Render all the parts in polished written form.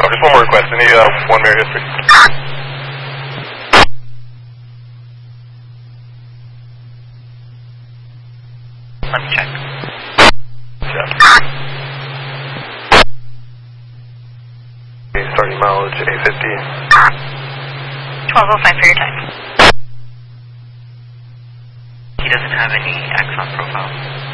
just one more request. I need 1 mirror history. Let me check. Starting mileage, 850. 1205 for your time. He doesn't have any Exxon profile.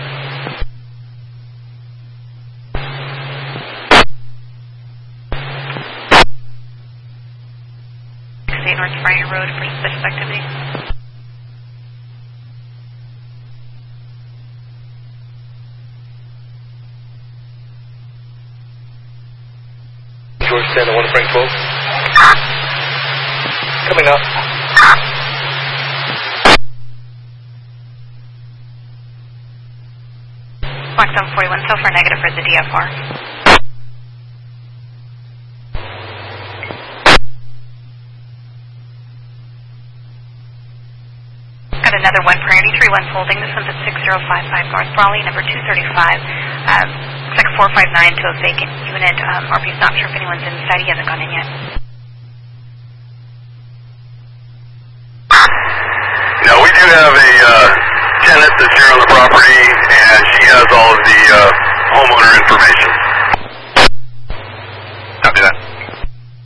North Friar Road for suspicious activity. George Santa, 1 Frank 12. Coming up. Blackstone 41, so far negative for the DFR. Got another one, priority 31 folding. This one's at 6055 North Brawley, number 235. Looks like 459 to a vacant unit. RP's not sure if anyone's inside. He hasn't gone in yet. No, we do have a tenant that's here on the property, and she has all of the homeowner information.